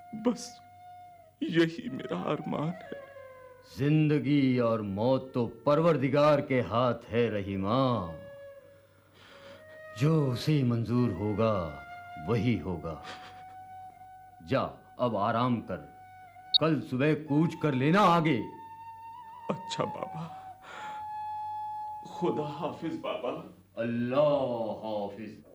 बस यही मेरा अरमान है। जिंदगी और मौत तो परवरदिगार के हाथ है रहीमा। जो उसे मंजूर होगा वही होगा। जा, अब आराम कर, कल सुबह कूच कर लेना आगे। अच्छा बाबा, खुदा हाफिज बाबा। अल्लाह हाफिज।